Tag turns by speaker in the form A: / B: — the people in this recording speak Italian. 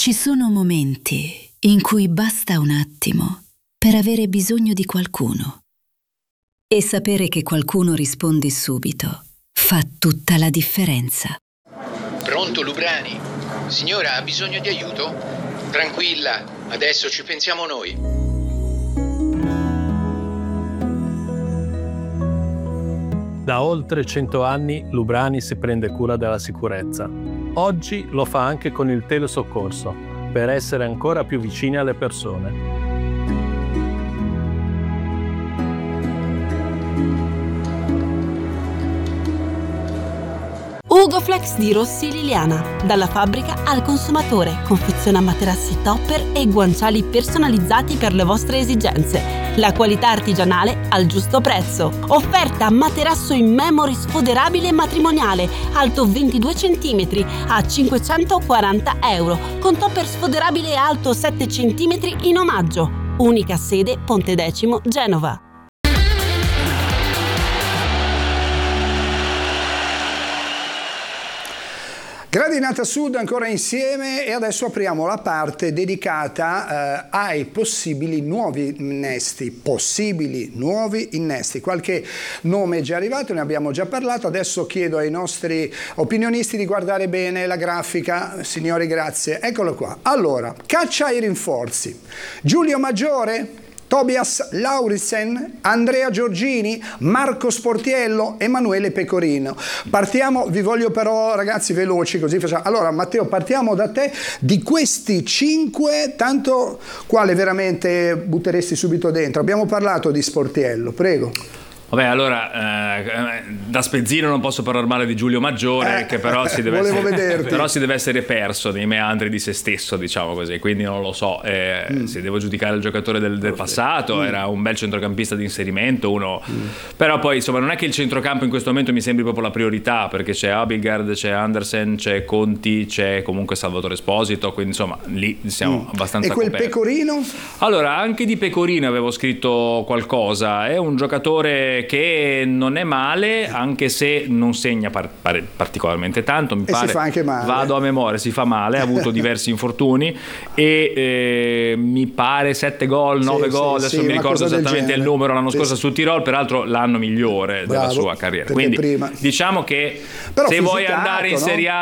A: Ci sono momenti in cui basta un attimo per avere bisogno di qualcuno. E sapere che qualcuno risponde subito fa tutta la differenza.
B: Pronto, Lubrani? Signora, ha bisogno di aiuto? Tranquilla, adesso ci pensiamo noi.
C: Da oltre 100 anni Lubrani si prende cura della sicurezza. Oggi lo fa anche con il telesoccorso, per essere ancora più vicini alle persone.
D: Ugoflex di Rossi Liliana, dalla fabbrica al consumatore, confeziona materassi topper e guanciali personalizzati per le vostre esigenze. La qualità artigianale al giusto prezzo. Offerta materasso in memory sfoderabile matrimoniale, alto 22 cm a 540 euro, con topper sfoderabile alto 7 cm in omaggio. Unica sede Pontedecimo, Genova.
E: Gradinata Sud ancora insieme e adesso apriamo la parte dedicata ai possibili nuovi innesti. Qualche nome è già arrivato, ne abbiamo già parlato, adesso chiedo ai nostri opinionisti di guardare bene la grafica. Signori, grazie. Eccolo qua. Allora, caccia ai rinforzi. Giulio Maggiore, Tobias Lauritsen, Andrea Giorgini, Marco Sportiello, Emanuele Pecorino. Partiamo, vi voglio però ragazzi veloci così facciamo. Allora Matteo, partiamo da te. Di questi 5, tanto quale veramente butteresti subito dentro? Abbiamo parlato di Sportiello, prego.
F: Vabbè, allora, da spezzino non posso parlare male di Giulio Maggiore, che però si deve essere perso nei meandri di se stesso, diciamo così, quindi non lo so, se devo giudicare il giocatore del passato, era un bel centrocampista di inserimento, però poi insomma non è che il centrocampo in questo momento mi sembri proprio la priorità, perché c'è Abildgaard, c'è Andersen, c'è Conti, c'è comunque Salvatore Esposito, quindi insomma lì siamo abbastanza coperti.
E: E quel Pecorino?
F: Allora, anche di Pecorino avevo scritto qualcosa, è un giocatore che non è male, anche se non segna particolarmente tanto, mi pare.
E: Si fa anche male.
F: Vado a memoria, si fa male, ha avuto diversi infortuni e mi pare 7 gol, 9 gol, adesso mi ricordo esattamente il numero l'anno scorso su Tirol, peraltro l'anno migliore della sua carriera. Quindi diciamo che se vuoi andare in Serie A